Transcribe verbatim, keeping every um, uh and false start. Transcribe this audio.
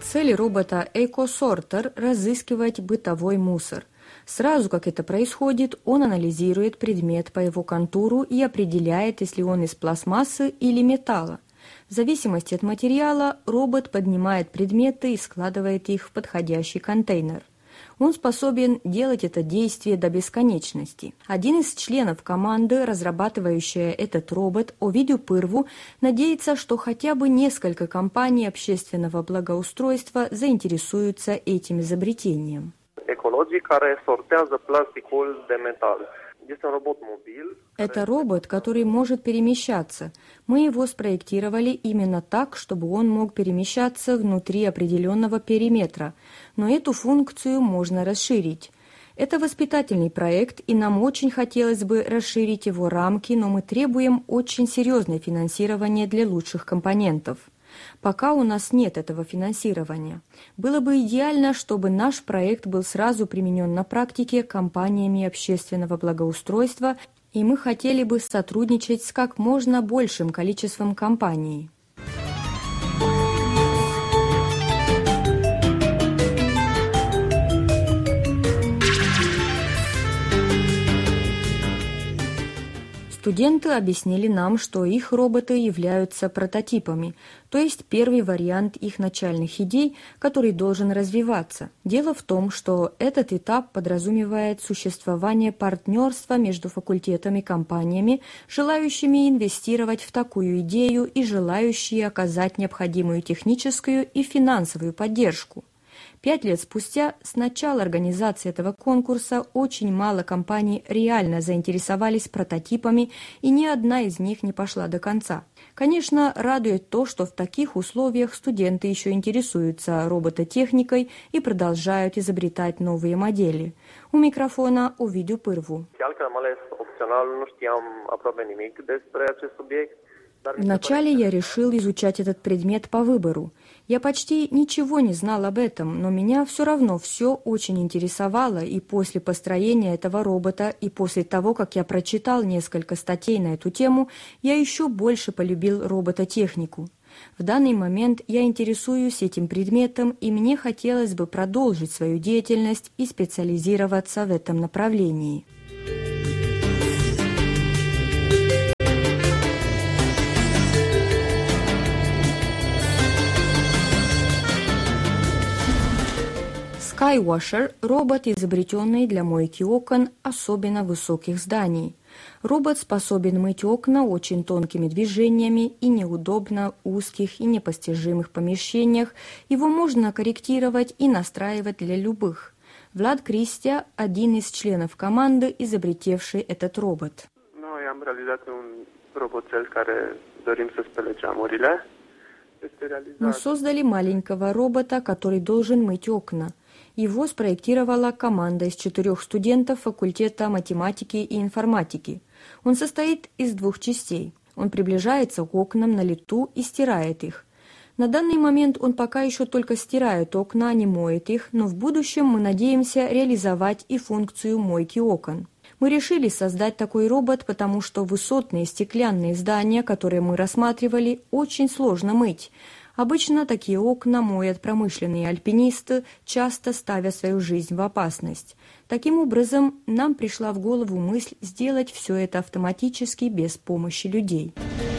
Цель робота EcoSorter – разыскивать бытовой мусор. Сразу как это происходит, он анализирует предмет по его контуру и определяет, если он из пластмассы или металла. В зависимости от материала робот поднимает предметы и складывает их в подходящий контейнер. Он способен делать это действие до бесконечности. Один из членов команды, разрабатывающая этот робот, Ovidiu Pârvu, надеется, что хотя бы несколько компаний общественного благоустройства заинтересуются этим изобретением. Ecologii care sortează plasticul de metal. Это робот, который может перемещаться. Мы его спроектировали именно так, чтобы он мог перемещаться внутри определенного периметра, но эту функцию можно расширить. Это воспитательный проект, и нам очень хотелось бы расширить его рамки, но мы требуем очень серьезное финансирование для лучших компонентов. Пока у нас нет этого финансирования. Было бы идеально, чтобы наш проект был сразу применен на практике компаниями общественного благоустройства, и мы хотели бы сотрудничать с как можно большим количеством компаний. Студенты объяснили нам, что их роботы являются прототипами, то есть первый вариант их начальных идей, который должен развиваться. Дело в том, что этот этап подразумевает существование партнерства между факультетом и компаниями, желающими инвестировать в такую идею и желающие оказать необходимую техническую и финансовую поддержку. Пять лет спустя, с начала организации этого конкурса, очень мало компаний реально заинтересовались прототипами, и ни одна из них не пошла до конца. Конечно, радует то, что в таких условиях студенты еще интересуются робототехникой и продолжают изобретать новые модели. У микрофона Ovidiu Pârvu. Вначале я решил изучать этот предмет по выбору. Я почти ничего не знал об этом, но меня все равно все очень интересовало, и после построения этого робота, и после того, как я прочитал несколько статей на эту тему, я еще больше полюбил робототехнику. В данный момент я интересуюсь этим предметом, и мне хотелось бы продолжить свою деятельность и специализироваться в этом направлении. Skywasher – робот, изобретенный для мойки окон особенно высоких зданий. Робот способен мыть окна очень тонкими движениями и неудобно узких и непостижимых помещениях. Его можно корректировать и настраивать для любых. Влад Cristea – один из членов команды, изобретевший этот робот. Мы создали маленького робота, который должен мыть окна. Его спроектировала команда из четырех студентов факультета математики и информатики. Он состоит из двух частей. Он приближается к окнам на лету и стирает их. На данный момент он пока еще только стирает окна, а не моет их, но в будущем мы надеемся реализовать и функцию мойки окон. Мы решили создать такой робот, потому что высотные стеклянные здания, которые мы рассматривали, очень сложно мыть. Обычно такие окна моют промышленные альпинисты, часто ставя свою жизнь в опасность. Таким образом, нам пришла в голову мысль сделать все это автоматически без помощи людей.